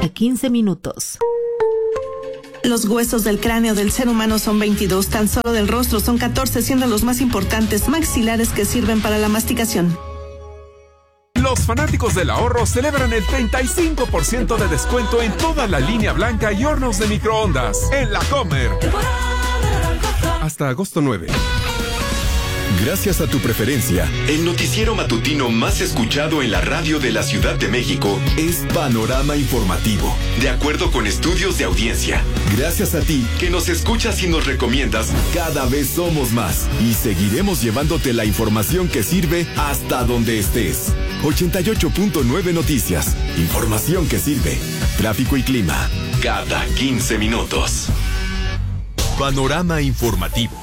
15 minutos. Los huesos del cráneo del ser humano son 22, tan solo del rostro son 14, siendo los más importantes maxilares que sirven para la masticación. Los fanáticos del ahorro celebran el 35% de descuento en toda la línea blanca y hornos de microondas en La Comer. Hasta agosto 9. Gracias a tu preferencia, el noticiero matutino más escuchado en la radio de la Ciudad de México es Panorama Informativo, de acuerdo con estudios de audiencia. Gracias a ti, que nos escuchas y nos recomiendas, cada vez somos más y seguiremos llevándote la información que sirve hasta donde estés. 88.9 Noticias, información que sirve. Tráfico y clima, cada 15 minutos. Panorama Informativo.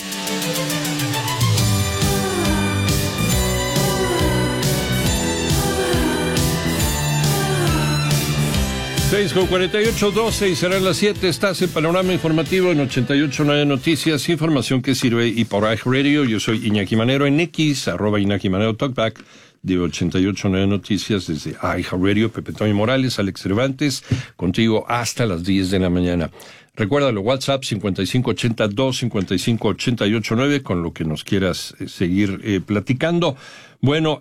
6:48, 12 y serán las 7. Estás en Panorama Informativo en 88.9 Noticias, información que sirve y por iHeartRadio. Yo soy Iñaki Manero en X, @Iñaki Manero Talkback de 88.9 Noticias desde iHeartRadio. Pepe Toño Morales, Alex Cervantes, contigo hasta las 10 de la mañana. Recuérdalo, WhatsApp 5582-558889 con lo que nos quieras seguir platicando. Bueno,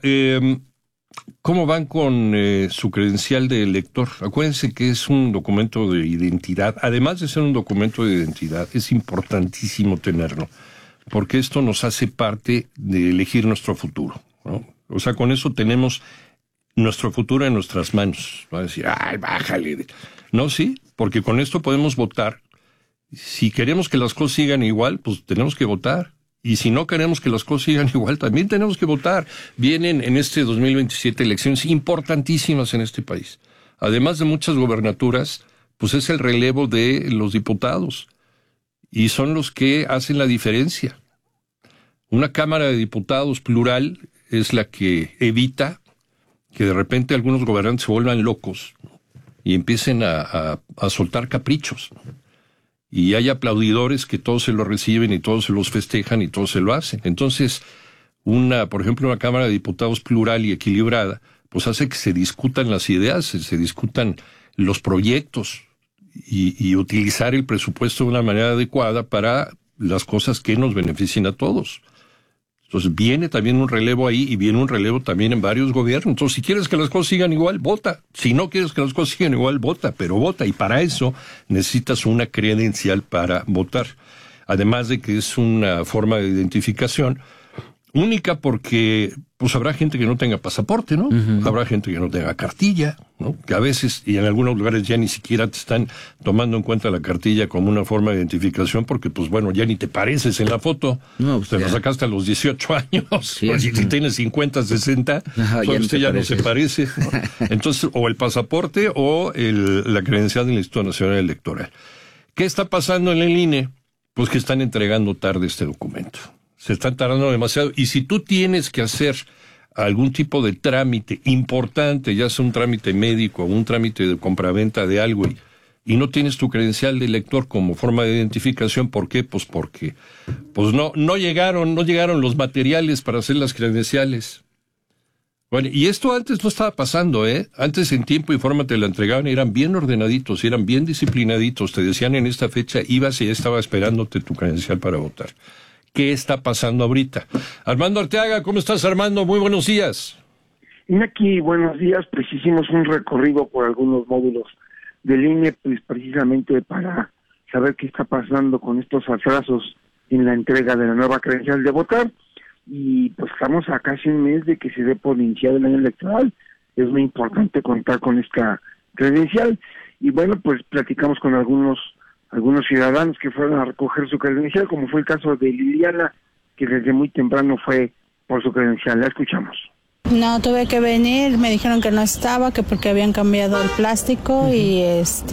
¿cómo van con su credencial de elector? Acuérdense que es un documento de identidad. Además de ser un documento de identidad, es importantísimo tenerlo, porque esto nos hace parte de elegir nuestro futuro, ¿no? O sea, con eso tenemos nuestro futuro en nuestras manos. Va a decir, ¡ay, bájale! No, sí, porque con esto podemos votar. Si queremos que las cosas sigan igual, pues tenemos que votar. Y si no queremos que las cosas sigan igual, también tenemos que votar. Vienen en este 2027 elecciones importantísimas en este país. Además de muchas gobernaturas, pues es el relevo de los diputados. Y son los que hacen la diferencia. Una Cámara de Diputados plural es la que evita que de repente algunos gobernantes se vuelvan locos, ¿no? Y empiecen a soltar caprichos, ¿no? Y hay aplaudidores que todos se lo reciben y todos se los festejan y todos se lo hacen. Entonces, por ejemplo, una Cámara de Diputados plural y equilibrada, pues hace que se discutan las ideas, se discutan los proyectos y utilizar el presupuesto de una manera adecuada para las cosas que nos beneficien a todos. Entonces viene también un relevo ahí y viene un relevo también en varios gobiernos. Entonces, si quieres que las cosas sigan igual, vota. Si no quieres que las cosas sigan igual, vota, pero vota. Y para eso necesitas una credencial para votar. Además de que es una forma de identificación única porque pues habrá gente que no tenga pasaporte, ¿no? Uh-huh. Habrá gente que no tenga cartilla, ¿no? Que a veces, y en algunos lugares ya ni siquiera te están tomando en cuenta la cartilla como una forma de identificación porque, pues bueno, ya ni te pareces en la foto. No, te la sacaste a los 18 años. Sí, o si tienes 50, 60, pues usted ya no se parece, ¿no? Entonces, o el pasaporte o la credencial del Instituto Nacional Electoral. ¿Qué está pasando en el INE? Pues que están entregando tarde este documento. Se están tardando demasiado. Y si tú tienes que hacer algún tipo de trámite importante, ya sea un trámite médico o un trámite de compraventa de algo, y no tienes tu credencial de elector como forma de identificación, ¿por qué? Pues porque no llegaron los materiales para hacer las credenciales. Bueno, y esto antes no estaba pasando, ¿eh? Antes en tiempo y forma te la entregaban, eran bien ordenaditos, eran bien disciplinaditos, te decían en esta fecha, ibas y ya estaba esperándote tu credencial para votar. ¿Qué está pasando ahorita? Armando Arteaga, ¿cómo estás, Armando? Muy buenos días. Iñaki, buenos días. Pues hicimos un recorrido por algunos módulos del INE, pues precisamente para saber qué está pasando con estos atrasos en la entrega de la nueva credencial de votar. Y pues estamos a casi un mes de que se dé por iniciado el año electoral. Es muy importante contar con esta credencial. Y bueno, pues platicamos con algunos ciudadanos que fueron a recoger su credencial, como fue el caso de Liliana, que desde muy temprano fue por su credencial. La escuchamos. No, tuve que venir, me dijeron que no estaba, que porque habían cambiado el plástico y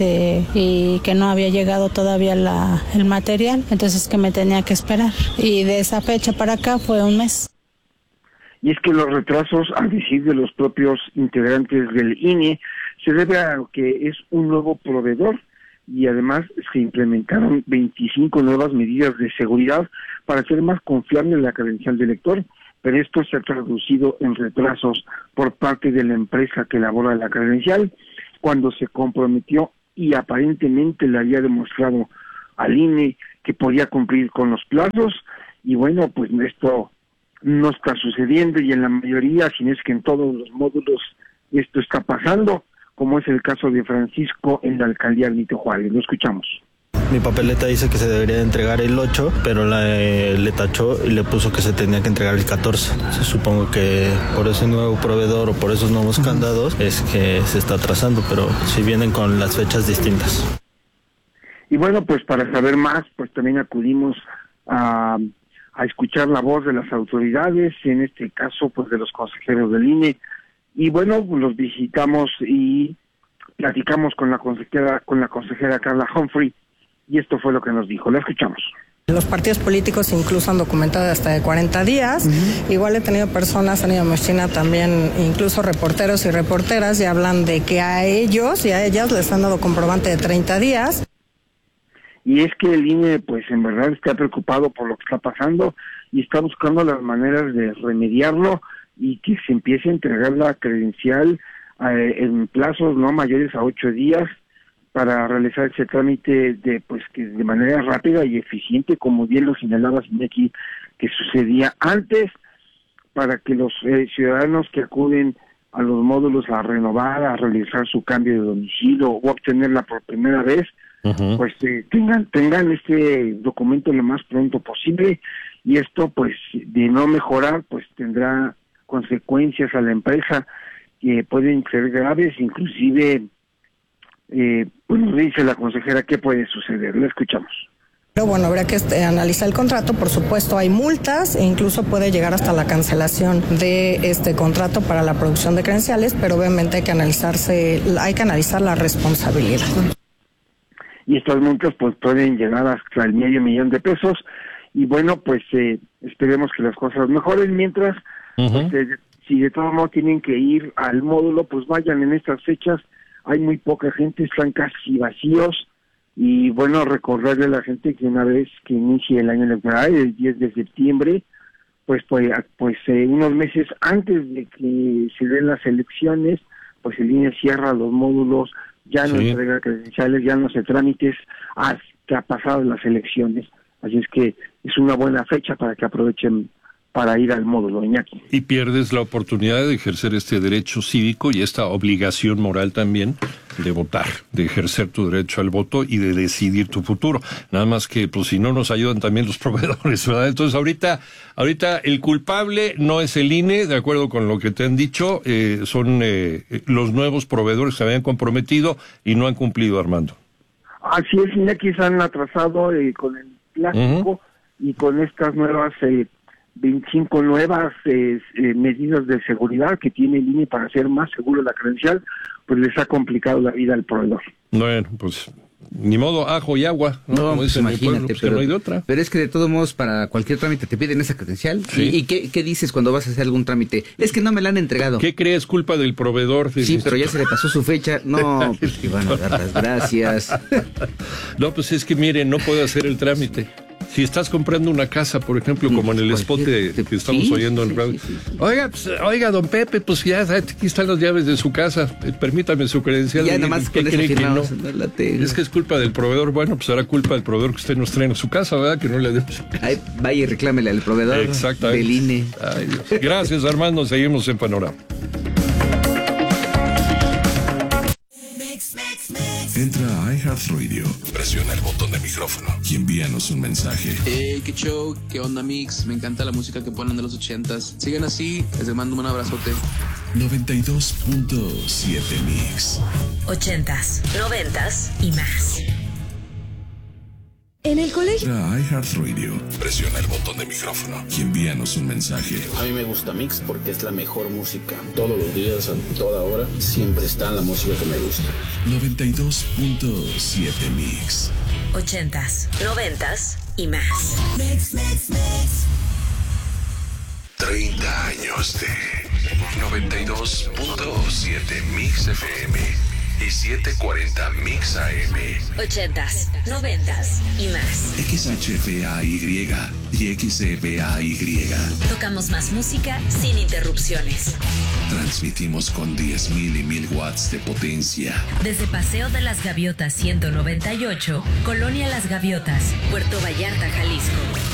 que no había llegado todavía el material, entonces que me tenía que esperar. Y de esa fecha para acá fue un mes. Y es que los retrasos, al decir de los propios integrantes del INE, se debe a que es un nuevo proveedor, y además se implementaron 25 nuevas medidas de seguridad para hacer más confiable la credencial de elector, pero esto se ha traducido en retrasos por parte de la empresa que elabora la credencial. cuando se comprometió y aparentemente le había demostrado al INE que podía cumplir con los plazos, y bueno, pues esto no está sucediendo, y en la mayoría, si no es que en todos los módulos esto está pasando, como es el caso de Francisco en la alcaldía Benito Juárez. Lo escuchamos. Mi papeleta dice que se debería de entregar el 8, pero le tachó y le puso que se tenía que entregar el 14. Supongo que por ese nuevo proveedor o por esos nuevos candados es que se está atrasando, pero sí vienen con las fechas distintas. Y bueno, pues para saber más, pues también acudimos a escuchar la voz de las autoridades, en este caso pues de los consejeros del INE, y bueno, los visitamos y platicamos con la consejera Carla Humphrey, y esto fue lo que nos dijo. La escuchamos. Los partidos políticos incluso han documentado hasta de 40 días. Igual he tenido personas, han ido a mi oficina también, incluso reporteros y reporteras, y hablan de que a ellos y a ellas les han dado comprobante de 30 días. Y es que el INE, pues en verdad está preocupado por lo que está pasando y está buscando las maneras de remediarlo y que se empiece a entregar la credencial en plazos no mayores a 8 días para realizar ese trámite de manera rápida y eficiente, como bien lo señalaba Iñaki, que sucedía antes, para que los ciudadanos que acuden a los módulos a renovar, a realizar su cambio de domicilio o obtenerla por primera vez, pues tengan este documento lo más pronto posible, y esto pues de no mejorar pues tendrá consecuencias a la empresa que pueden ser graves, inclusive nos dice la consejera qué puede suceder. La escuchamos. Pero bueno, habrá que analizar el contrato, por supuesto hay multas e incluso puede llegar hasta la cancelación de este contrato para la producción de credenciales, pero obviamente hay que analizar la responsabilidad. Y estas multas pues pueden llegar hasta el $500,000 de pesos, y bueno, pues esperemos que las cosas mejoren. Mientras, si de todos modos tienen que ir al módulo, pues vayan en estas fechas. Hay muy poca gente, están casi vacíos, y bueno, recordarle a la gente que una vez que inicie el año electoral, el 10 de septiembre, pues unos meses antes de que se den las elecciones, pues el INE cierra los módulos, ya no entrega credenciales, ya no hace trámites hasta pasadas las elecciones. Así es que es una buena fecha para que aprovechen para ir al módulo, Iñaki. Y pierdes la oportunidad de ejercer este derecho cívico y esta obligación moral también de votar, de ejercer tu derecho al voto y de decidir tu futuro. Nada más que, pues, si no nos ayudan también los proveedores, ¿verdad? Entonces, ahorita el culpable no es el INE, de acuerdo con lo que te han dicho, son los nuevos proveedores que se habían comprometido y no han cumplido, Armando. Así es, Iñaki, se han atrasado con el plástico y con estas nuevas 25 nuevas medidas de seguridad que tiene el INE para hacer más seguro la credencial, pues les ha complicado la vida al proveedor. Bueno, pues ni modo, ajo y agua, ¿no? Como pues imagínate, pueblo, pero no hay de otra. Pero es que de todos modos para cualquier trámite te piden esa credencial. Sí. ¿Y qué dices cuando vas a hacer algún trámite? Es que no me la han entregado. ¿Qué crees? Culpa del proveedor. Sí, pero ya se le pasó su fecha. No, pues iban a dar las gracias. No, pues es que miren, no puedo hacer el trámite. Si estás comprando una casa, por ejemplo, como en el spot que estamos oyendo en radio. Sí. Oiga, don Pepe, pues ya aquí están las llaves de su casa. Permítame su credencial. Ya nada más ¿qué cree que no? Es que es culpa del proveedor. Bueno, pues será culpa del proveedor que usted nos trae a su casa, ¿verdad? Que no le demos. Ay, vaya y reclámele al proveedor del INE. Ay, Dios. Gracias, Armando. Seguimos en Panorama. Entra a iHeartRadio, presiona el botón de micrófono y envíanos un mensaje. Hey, qué show, qué onda, Mix. Me encanta la música que ponen de los 80s. Sigan así, les mando un abrazote. 92.7 Mix. 80s, 90s y más. En el colegio. Entra a iHeartRadio, presiona el botón de micrófono y envíanos un mensaje. A mí me gusta Mix porque es la mejor música. Todos los días, a toda hora, siempre está la música que me gusta. 92.7 Mix. 80s, 90s y más. Mix, mix, mix. 30 años de 92.7 Mix FM. y 740 Mix AM. 80s, 90s y más. XHPAY y XEPAY. Tocamos más música sin interrupciones. Transmitimos con 10,000 y 1000 watts de potencia. Desde Paseo de las Gaviotas 198, Colonia Las Gaviotas, Puerto Vallarta, Jalisco.